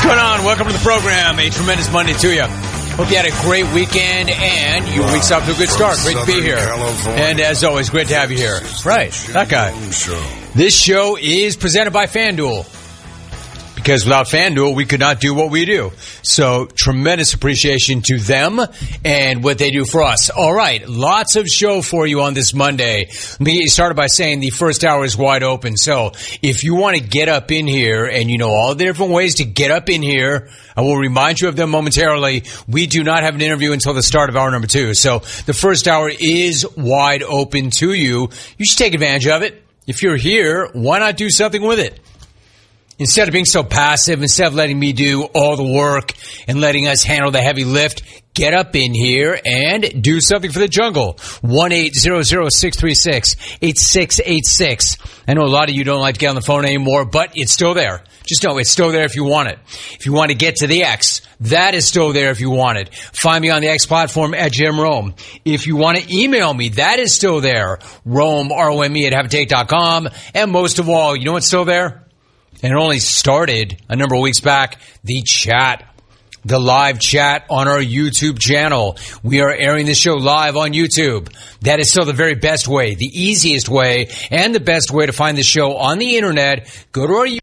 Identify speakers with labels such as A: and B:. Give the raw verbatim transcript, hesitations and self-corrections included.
A: going on? Welcome to the program. A tremendous Monday to you. Hope you had a great weekend and your week's off to a good start. Great to be here. And as always, great to have you here. Right, that guy. This show is presented by FanDuel. Because without FanDuel, we could not do what we do. So, tremendous appreciation to them and what they do for us. All right, lots of show for you on this Monday. Let me get you started by saying the first hour is wide open. So, if you want to get up in here and you know all the different ways to get up in here, I will remind you of them momentarily. We do not have an interview until the start of hour number two. So, the first hour is wide open to you. You should take advantage of it. If you're here, why not do something with it? Instead of being so passive, instead of letting me do all the work and letting us handle the heavy lift, get up in here and do something for the jungle. one eight hundred six three six eight six eight six. I know a lot of you don't like to get on the phone anymore, but it's still there. Just know it's still there if you want it. If you want to get to the X, that is still there if you want it. Find me on the X platform at Jim Rome. If you want to email me, that is still there. Rome, R O M E at habitate dot com. And most of all, you know what's still there? And it only started a number of weeks back, the chat, the live chat on our YouTube channel. We are airing this show live on YouTube. That is still the very best way, the easiest way, and the best way to find the show on the internet. Go to our